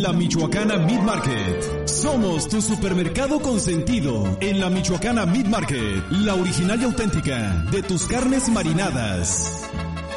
La Michoacana Meat Market. Somos tu supermercado consentido en La Michoacana Meat Market, la original y auténtica de tus carnes marinadas.